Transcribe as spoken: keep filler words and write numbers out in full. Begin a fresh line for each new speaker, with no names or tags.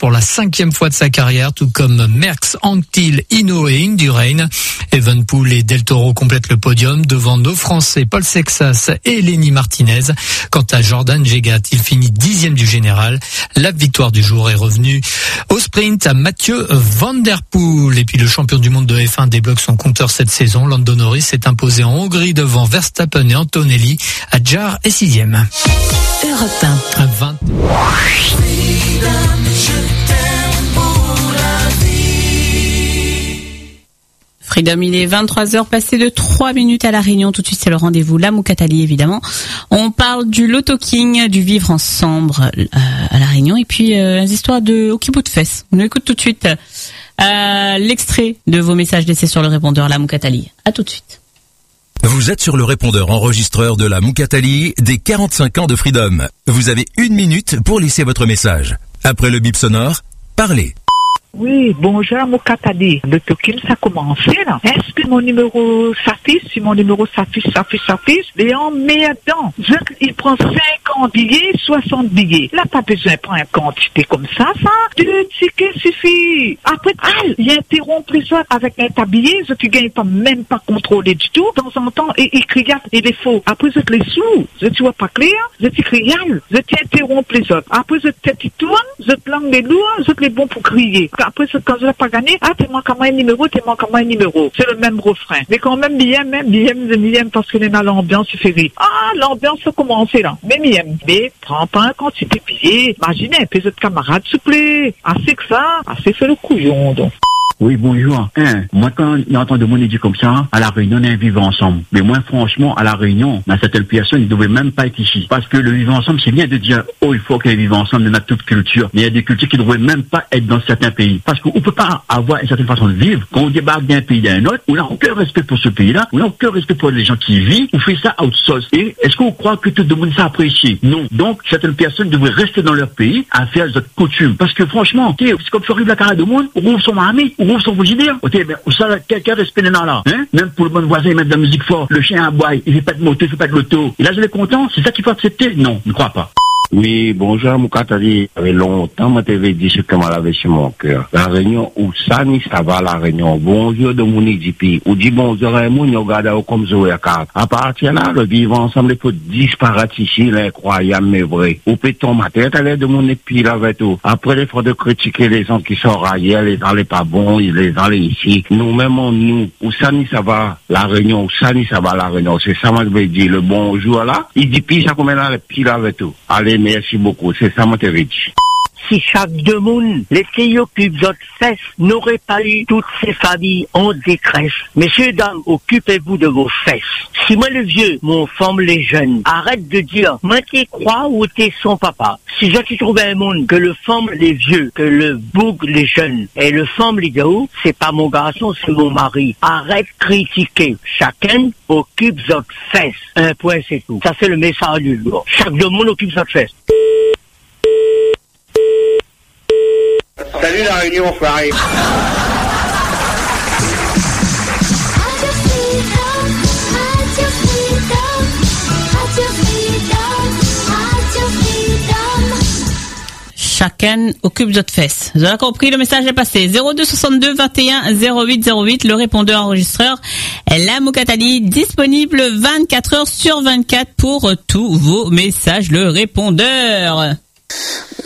pour la cinquième fois de sa carrière, tout comme Merckx, Anquetil, Hinault et Indurain. Evenepoel et Del Toro complètent le podium devant nos Français Paul Sexas et Lenny Martinez. Quant à Jordan Jegat, il finit dixième du général. La victoire du jour est revenue au sprint à Mathieu Van Der Poel. Et puis le champion du monde de F un débloque son compteur cette saison. Lando Norris s'est imposé en Hongrie devant Verstappen et Antonelli. Adjar est sixième.
Europe un.
vingt
Freedom, il est vingt-trois heures passées de trois minutes à La Réunion. Tout de suite, c'est le rendez-vous La Moukatali, évidemment. On parle du Loto King, du vivre ensemble euh, à La Réunion. Et puis, euh, les histoires de au Kibbutz Fest. On écoute tout de suite euh, l'extrait de vos messages laissés sur le répondeur La Moukatali. À tout de suite.
Vous êtes sur le répondeur enregistreur de la Moukatali des quarante-cinq ans de Freedom. Vous avez une minute pour laisser votre message. Après le bip sonore, parlez.
Oui, bonjour, Moukatali. Le token, ça a commencé, là. Est-ce que mon numéro s'affiche? Si mon numéro s'affiche, s'affiche, s'affiche, et en dedans. Il prend cinquante billets, soixante billets. Là, pas besoin de prendre une quantité comme ça, ça. Deux tickets suffit. Après, ah, il interrompt les autres avec un tablier, ce qui gagne pas, même pas contrôlé du tout. De temps en temps, il, il crie, il est faux. Après, je les sous. Je ne vois pas clair. Je te crie, je t'interromps les autres. Après, je te tourne, je te langue les lourds, je te les bons pour crier. Après, quand je n'ai pas gagné, ah, t'es manqué un numéro, t'es manqué un numéro. C'est le même refrain. Mais quand même, bien, même, bien, bien, parce que dans l'ambiance, il fait rire. Ah, l'ambiance a commencé, là. Mais bien, mais, prends pas un quantité pillé. Imaginez un peu de camarade, s'il vous plaît. Assez que ça, assez fait le couillon, donc.
Oui, bonjour. Hein, moi, quand j'entends de mon dit comme ça, à La Réunion, on est vivre ensemble. Mais moi, franchement, à La Réunion, dans certaines personnes, ils ne devraient même pas être ici. Parce que le vivre ensemble, c'est bien de dire, oh, il faut qu'ils vivent ensemble de notre toute culture. Mais il y a des cultures qui ne devraient même pas être dans certains pays. Parce qu'on ne peut pas avoir une certaine façon de vivre. Quand on débarque d'un pays d'un autre, on n'a aucun respect pour ce pays-là. On n'a aucun respect pour les gens qui y vivent. On fait ça outsource. Et est-ce qu'on croit que tout le monde s'apprécie? Non. Donc, certaines personnes devraient rester dans leur pays à faire leurs coutumes. Parce que franchement, c'est comme si on arrive la carrière du monde, on rouvre son armée, on rouvre son frigidaire. Ok, ben, ça, quelqu'un respect là, hein? Même pour le bon voisin, il met de la musique forte. Le chien aboie, il fait pas de moto, il fait pas de loto. Et là, je l'ai content. C'est ça qu'il faut accepter? Non, je ne crois pas.
Oui, bonjour, Moukatali. Ça fait longtemps, moi, t'avais dit ce que m'avait chez mon cœur. La Réunion, où ça, ni ça va, la Réunion. Bonjour de mon édipi. Ou dit bonjour à mon, regarde comme Zoé Carte. À partir là, le vivre ensemble, il faut disparaître ici, l'incroyable, mais vrai. Ou peut ton matin, t'as l'air de mon épi, là, avec tout. Après, il faut de critiquer les gens qui sont raillés, les gens les pas bons, les gens les ici. Nous-mêmes, on, nous, où ça, ni ça va, la Réunion, où ça, ni ça va, la Réunion. C'est ça, moi, je vais dire, le bonjour là. Il dit, puis, ça, comme là, le pile avec tout. Allez, merci beaucoup. C'est ça, mon territoire.
Si chaque deux monde, les qui occupent votre fesses, n'auraient pas eu toutes ces familles en détresse. Messieurs, dames, occupez-vous de vos fesses. Si moi le vieux, mon femme les jeunes, arrête de dire, moi t'es crois ou t'es son papa. Si je t'y trouve un monde que le femme les vieux, que le boug les jeunes, et le femme les gars, c'est pas mon garçon, c'est mon mari. Arrête de critiquer. Chacun occupe votre fesses. Un point, c'est tout. Ça, c'est le message du jour. Chaque deux monde occupe votre fesse.
Salut la Réunion, Farid.
Chacun occupe d'autres fesses. Vous avez compris, le message est passé. zéro deux soixante-deux vingt et un zéro huit zéro huit, le répondeur enregistreur. La Moukatali, disponible vingt-quatre heures sur vingt-quatre pour tous vos messages, le répondeur.